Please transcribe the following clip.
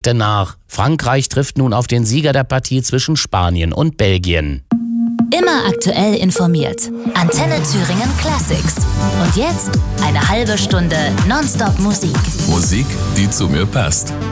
sagte nach. Frankreich trifft nun auf den Sieger der Partie zwischen Spanien und Belgien. Immer aktuell informiert. Antenne Thüringen Classics. Und jetzt eine halbe Stunde Nonstop Musik. Musik, die zu mir passt.